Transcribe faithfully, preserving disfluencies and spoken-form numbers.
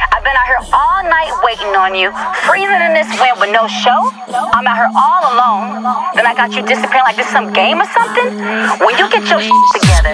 I've been out here all night waiting on you, freezing in this wind with no show. I'm out here all alone. Then I got you disappearing like this some game or something. When you get your shit together,